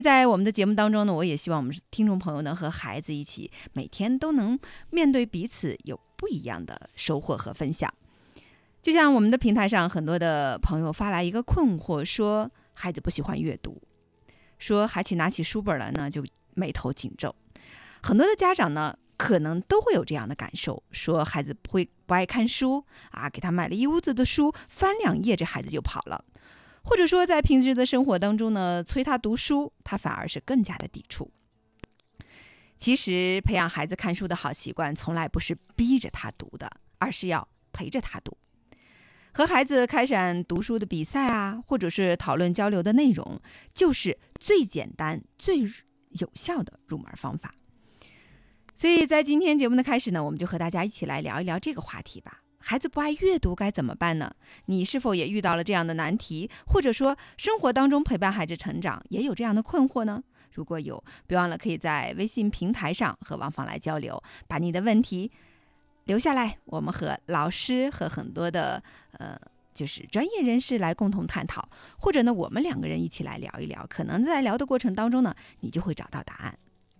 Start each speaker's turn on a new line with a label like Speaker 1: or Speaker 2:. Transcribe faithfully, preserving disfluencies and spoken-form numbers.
Speaker 1: 在我们的节目当中呢，我也希望我们听众朋友能和孩子一起，每天都能面对彼此有不一样的收获和分享。就像我们的平台上很多的朋友发来一个困惑，说孩子不喜欢阅读，说孩子拿起书本来呢就眉头紧皱。很多的家长呢可能都会有这样的感受，说孩子不会不爱看书啊，给他买了一屋子的书，翻两页这孩子就跑了。或者说在平时的生活当中呢，催他读书，他反而是更加的抵触。其实培养孩子看书的好习惯，从来不是逼着他读的，而是要陪着他读。和孩子开展读书的比赛啊，或者是讨论交流的内容，就是最简单、最有效的入门方法。所以在今天节目的开始呢，我们就和大家一起来聊一聊这个话题吧。孩子不爱阅读该怎么办呢？你是否也遇到了这样的难题？或者说生活当中陪伴孩子成长也有这样的困惑呢？如果有，别忘了可以在微信平台上和王芳来交流，把你的问题留下来，我们和老师和很多的呃就是专业人士来共同探讨，或者呢我们两个人一起来聊一聊，可能在聊的过程当中呢，你就会找到答案。